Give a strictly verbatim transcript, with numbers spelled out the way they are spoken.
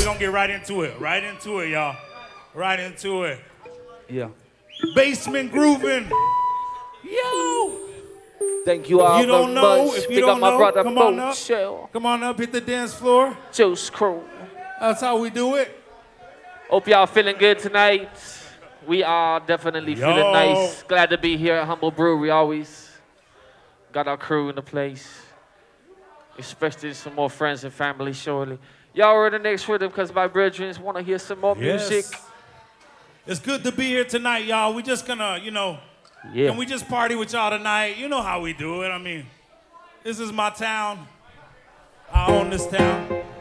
gonna get right into it. Right into it, y'all. Right into it. Yeah. Basement grooving. Yo. Thank you If all you don't very know, much. if you Big don't up my know, brother come on up. Chill. Come on up, hit the dance floor. Juice Crew. That's how we do it. Hope y'all feeling good tonight. We are definitely Yo. feeling nice. Glad to be here at Humble Brewery. Always got our crew in the place. Especially some more friends and family, surely. Y'all are the next rhythm because my brethren want to hear some more Yes. music. It's good to be here tonight, y'all. We just gonna, you know, Yeah. can we just party with y'all tonight? You know how we do it. I mean, this is my town. I own this town.